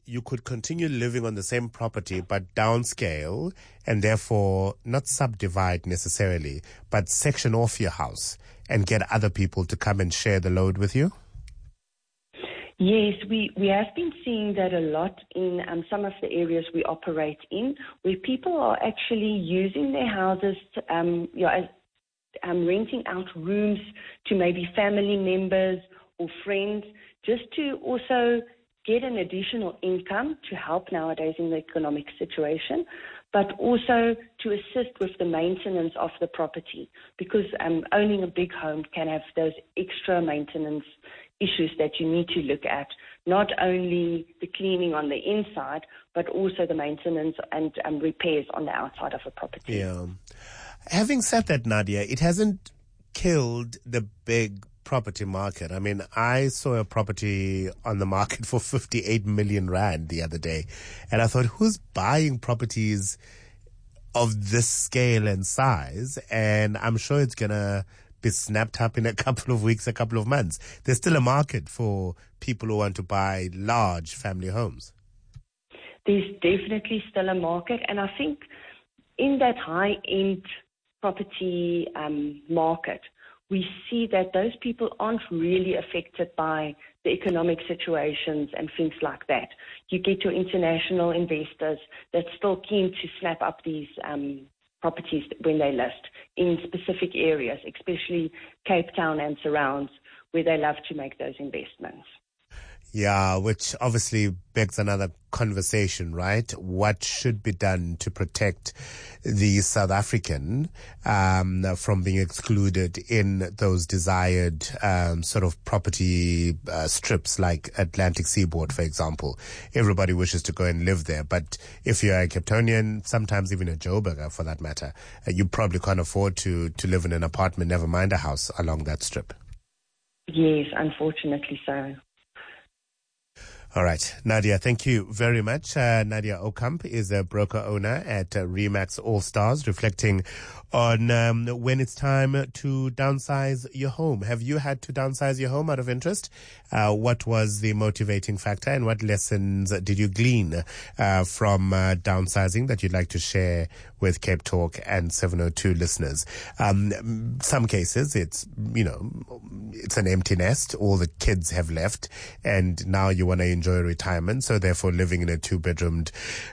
you could continue living on the same property but downscale and therefore not subdivide necessarily, but section off your house and get other people to come and share the load with you? Yes, we have been seeing that a lot in some of the areas we operate in, where people are actually using their houses as renting out rooms to maybe family members or friends, just to also get an additional income to help nowadays in the economic situation, but also to assist with the maintenance of the property, because owning a big home can have those extra maintenance issues that you need to look at, not only the cleaning on the inside, but also the maintenance and repairs on the outside of a property. Yeah. Having said that, Nadia, it hasn't killed the big property market. I mean, I saw a property on the market for 58 million rand the other day, and I thought, who's buying properties of this scale and size? And I'm sure it's going to be snapped up in a couple of weeks, a couple of months. There's still a market for people who want to buy large family homes. There's definitely still a market, and I think in that high-end property market, we see that those people aren't really affected by the economic situations and things like that. You get your international investors that's still keen to snap up these properties when they list in specific areas, especially Cape Town and surrounds, where they love to make those investments. Yeah, which obviously begs another conversation, right? What should be done to protect the South African from being excluded in those desired sort of property strips like Atlantic Seaboard, for example? Everybody wishes to go and live there, but if you're a Capetonian, sometimes even a Joburger for that matter, you probably can't afford to live in an apartment, never mind a house along that strip. Yes, unfortunately so. All right. Nadia, thank you very much. Nadia Okamp is a broker owner at Remax All Stars, reflecting on when it's time to downsize your home. Have you had to downsize your home out of interest? What was the motivating factor, and what lessons did you glean from downsizing that you'd like to share with Cape Talk and 702 listeners? Some cases, it's an empty nest. All the kids have left, and now you want to enjoy retirement. So therefore, living in a two-bedroomed,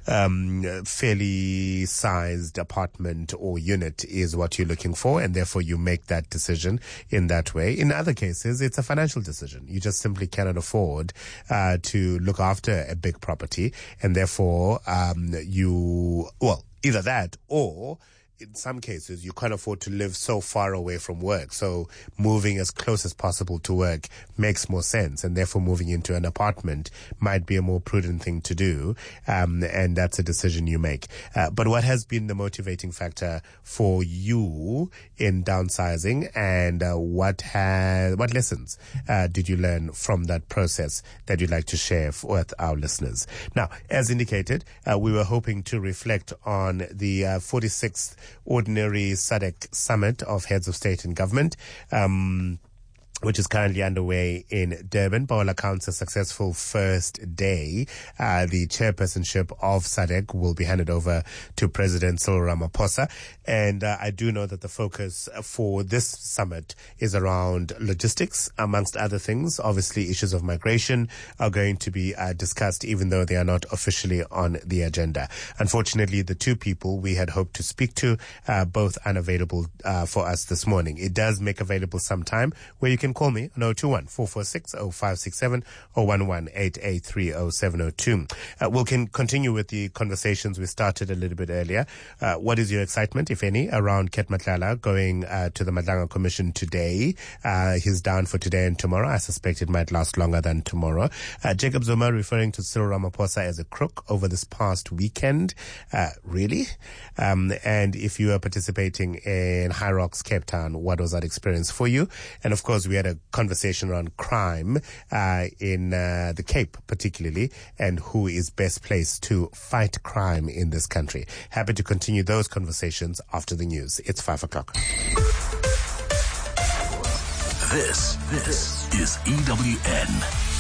fairly sized apartment or unit is what you're looking for, and therefore you make that decision in that way. In other cases, it's a financial decision. You just simply cannot afford to look after a big property, and therefore either that, or in some cases, you can't afford to live so far away from work. So moving as close as possible to work makes more sense. And therefore, moving into an apartment might be a more prudent thing to do. And that's a decision you make. But what has been the motivating factor for you in downsizing, and what lessons did you learn from that process that you'd like to share with our listeners? Now, as indicated, we were hoping to reflect on the 46th Ordinary SADC Summit of Heads of State and Government, which is currently underway in Durban. By all accounts, a successful first day. The chairpersonship of SADC will be handed over to President Cyril Ramaphosa. And I do know that the focus for this summit is around logistics, amongst other things. Obviously, issues of migration are going to be discussed, even though they are not officially on the agenda. Unfortunately, the two people we had hoped to speak to, both unavailable for us this morning. It does make available some time where you can call me on 021-446-0567 or 11-883-0702. We can continue with the conversations we started a little bit earlier. What is your excitement, if any, around Ket Matlala going to the Madlanga Commission today? He's down for today and tomorrow. I suspect it might last longer than tomorrow. Jacob Zuma referring to Cyril Ramaphosa as a crook over this past weekend. Really? And if you are participating in High Rocks, Cape Town, what was that experience for you? And of course, we had a conversation around crime in the Cape particularly, and who is best placed to fight crime in this country. Happy to continue those conversations after the news. It's 5 o'clock. This is EWN.